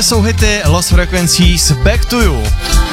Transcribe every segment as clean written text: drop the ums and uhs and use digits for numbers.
Jsou hity Lost Frequencies, Back to You.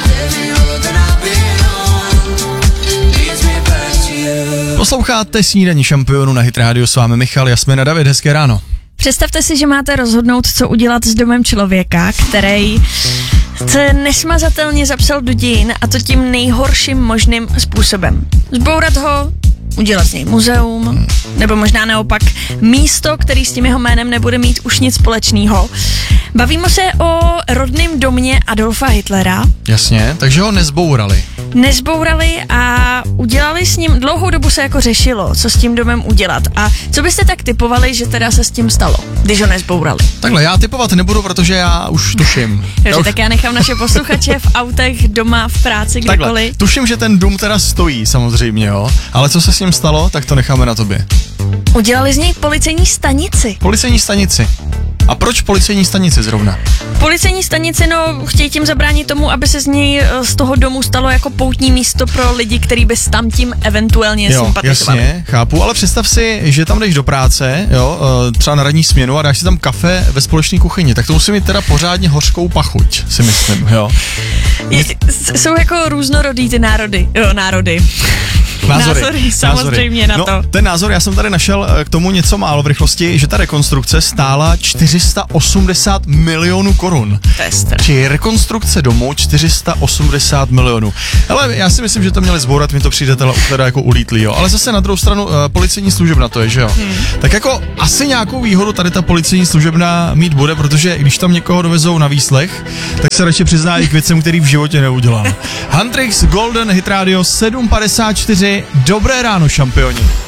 Posloucháte Snídaní šampionů na Hit Radio, s vámi Michal, Jasmina, David, hezké ráno. Představte si, že máte rozhodnout, co udělat s domem člověka, který se nesmazatelně zapsal do dějin, a to tím nejhorším možným způsobem. Zbourat ho, udělat z něj muzeum, nebo možná naopak místo, který s tím jeho jménem nebude mít už nic společného. Bavíme se o rodném domě Adolfa Hitlera. Jasně, takže ho nezbourali. Nezbourali a udělali s ním, dlouhou dobu se jako řešilo, co s tím domem udělat. A co byste tak typovali, že teda se s tím stalo, když ho nezbourali? Takhle, já typovat nebudu, protože já už tuším. Tak já nechám naše posluchače v autech, doma, v práci, kdekoliv. Takhle, tuším, že ten dům teda stojí, samozřejmě, jo. Ale co se s ním stalo, tak to necháme na tobě. Udělali z něj policejní stanici. Policejní stanici. A proč policejní stanici zrovna? Policejní stanici, no, chtějí tím zabránit tomu, aby se z něj, z toho domu stalo jako poutní místo pro lidi, který by s tam tím eventuálně sympatizovali. Jasně, chápu, ale představ si, že tam jdeš do práce, jo, třeba na ranní směnu a dáš si tam kafe ve společné kuchyni, tak to musí mít teda pořádně hořkou pachuť, si myslím, jo. Jsou jako různorodý ty národy. Názory samozřejmě na to. Ten názor, já jsem tady našel k tomu něco málo v rychlosti, že ta rekonstrukce stála 480 milionů korun. To je strašné. Či rekonstrukce domu 480 milionů. Ale já si myslím, že to měli zbourat, mi to přijde teda jako ulítlý, jo. Ale zase na druhou stranu policejní služebna to je, že jo. Tak jako asi nějakou výhodu tady ta policejní služebna mít bude, protože když tam někoho dovezou na výslech, tak se radši přizná i k věcem, který v životě neudělal. Huntrix, Golden, Hit Radio 754. Dobré ráno, šampioni.